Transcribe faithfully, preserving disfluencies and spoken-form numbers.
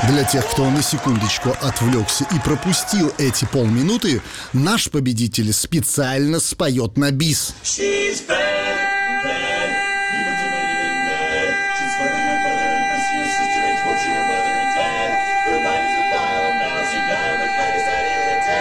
Для тех, кто на секундочку отвлекся и пропустил эти полминуты, наш победитель специально споет на бис. She's bad, bad.